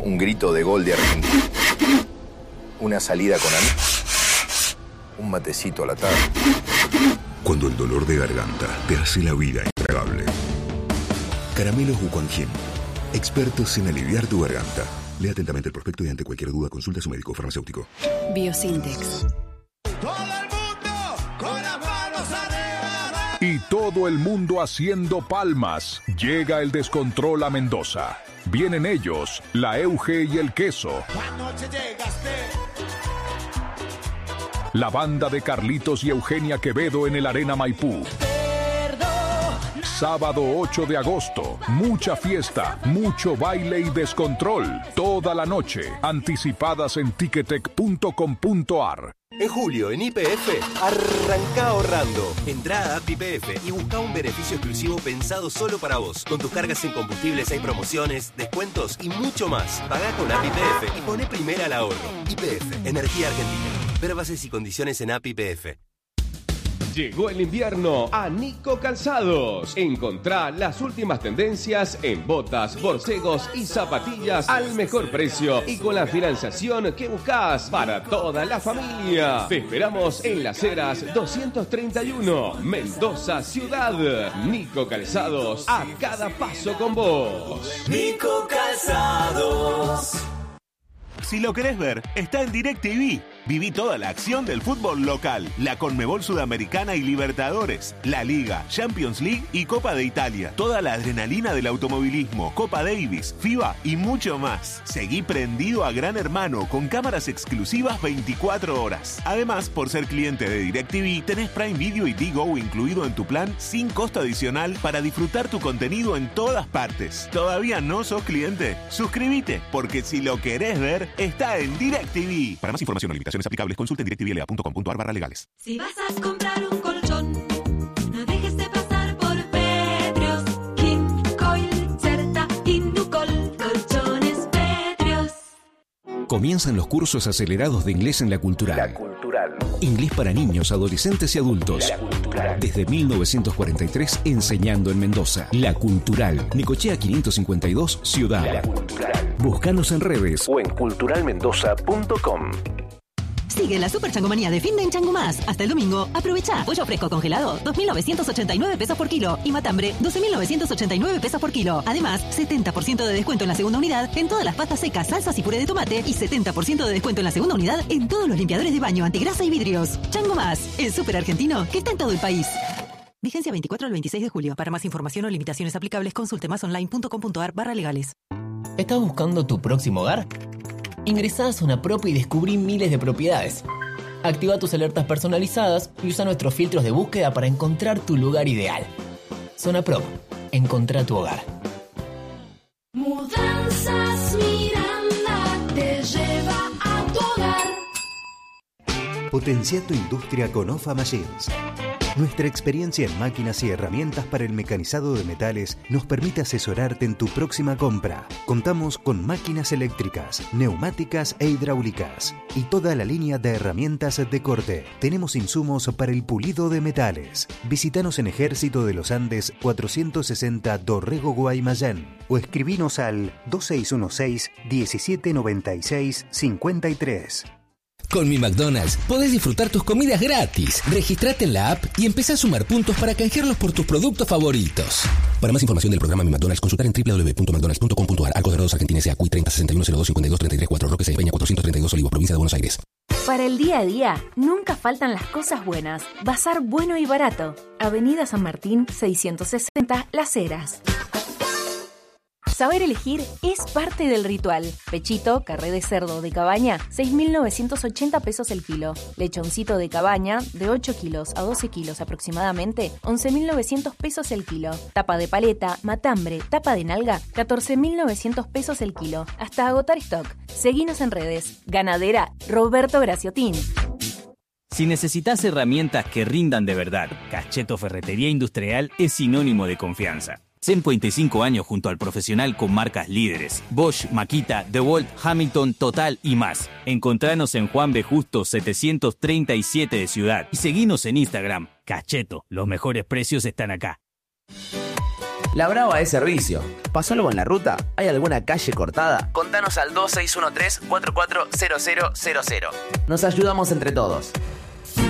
Un grito de gol de Argentina. Una salida con amigos. Un matecito a la tarde. Cuando el dolor de garganta te hace la vida intragable. Caramelos Wuquanjin. Expertos en aliviar tu garganta. Lea atentamente el prospecto y ante cualquier duda consulta a su médico farmacéutico. Biosintex. Todo el mundo con las manos arriba. Y todo el mundo haciendo palmas. Llega el descontrol a Mendoza. Vienen ellos, la Euge y el Queso. Anoche llegaste. La banda de Carlitos y Eugenia Quevedo en el Arena Maipú. Sábado 8 de agosto, mucha fiesta, mucho baile y descontrol. Toda la noche, anticipadas en ticketek.com.ar. En julio, en YPF, arranca ahorrando. Entrá a App YPF y busca un beneficio exclusivo pensado solo para vos. Con tus cargas en combustibles hay promociones, descuentos y mucho más. Pagá con App YPF y poné primera al ahorro. YPF, Energía Argentina. Ver bases y condiciones en App YPF. Llegó el invierno a Nico Calzados. Encontrá las últimas tendencias en botas, borcegos y zapatillas al mejor precio y con la financiación que buscás para toda la familia. Te esperamos en Las Heras 231, Mendoza Ciudad. Nico Calzados, a cada paso con vos. Nico Calzados. Si lo querés ver, está en DirecTV. Viví toda la acción del fútbol local, la Conmebol Sudamericana y Libertadores, la Liga, Champions League y Copa de Italia. Toda la adrenalina del automovilismo, Copa Davis, FIBA y mucho más. Seguí prendido a Gran Hermano con cámaras exclusivas 24 horas. Además, por ser cliente de DirecTV, tenés Prime Video y Digo incluido en tu plan sin costo adicional para disfrutar tu contenido en todas partes. ¿Todavía no sos cliente? Suscríbete, porque si lo querés ver, está en DirecTV. Para más información o limitaciones aplicables, consulta en directvla.com.ar/legales. Si vas a comprar un colchón, no dejes de pasar por Petrios, King, Coil, Certa, Inducol, colchones Petrios. Comienzan los cursos acelerados de inglés en La Cultural. La Cultural. Inglés para niños, adolescentes y adultos. La Cultural. Desde 1943 enseñando en Mendoza. La Cultural. Nicochea 552, Ciudad. La Cultural. Búscanos en redes O en culturalmendoza.com. Sigue la super changomanía de fin de en Chango Más. Hasta el domingo, aprovecha. Pollo fresco congelado, 2.989 pesos por kilo. Y matambre, 12.989 pesos por kilo. Además, 70% de descuento en la segunda unidad en todas las pastas secas, salsas y puré de tomate. Y 70% de descuento en la segunda unidad en todos los limpiadores de baño, antigrasa y vidrios. Chango Más, el súper argentino que está en todo el país. Vigencia 24 al 26 de julio. Para más información o limitaciones aplicables, consulte masonline.com.ar/legales. ¿Estás buscando tu próximo hogar? Ingresá a Zona Prop y descubrí miles de propiedades. Activa tus alertas personalizadas y usa nuestros filtros de búsqueda para encontrar tu lugar ideal. Zona Prop. Encontrá tu hogar. Mudanzas Miranda te lleva a tu hogar. Potencia tu industria con OFA Machines. Nuestra experiencia en máquinas y herramientas para el mecanizado de metales nos permite asesorarte en tu próxima compra. Contamos con máquinas eléctricas, neumáticas e hidráulicas y toda la línea de herramientas de corte. Tenemos insumos para el pulido de metales. Visítanos en Ejército de los Andes 460 Dorrego, Guaymallén o escribinos al 2616-1796-53. Con Mi McDonald's podés disfrutar tus comidas gratis. Registrate en la app y empezá a sumar puntos para canjearlos por tus productos favoritos. Para más información del programa Mi McDonald's, consultar en www.mcdonalds.com.ar. Arcos Dorados Argentina S.A. 30 61 02 52 33 4 Roque Peña 432 Olivos, provincia de Buenos Aires. Para el día a día, nunca faltan las cosas buenas. Bazar bueno y barato. Avenida San Martín, 660, Las Heras. Saber elegir es parte del ritual. Pechito, carré de cerdo de cabaña, 6.980 pesos el kilo. Lechoncito de cabaña, de 8 kilos a 12 kilos aproximadamente, 11.900 pesos el kilo. Tapa de paleta, matambre, tapa de nalga, 14.900 pesos el kilo. Hasta agotar stock. Seguinos en redes. Ganadera Roberto Graciotín. Si necesitas herramientas que rindan de verdad, Cacheto Ferretería Industrial es sinónimo de confianza. 125 años junto al profesional con marcas líderes. Bosch, Makita, DeWalt, Hamilton, Total y más. Encontranos en Juan B. Justo 737 de Ciudad. Y seguinos en Instagram. Cacheto, los mejores precios están acá. La Brava es servicio. ¿Pasó algo en la ruta? ¿Hay alguna calle cortada? Contanos al 2613-440000. Nos ayudamos entre todos.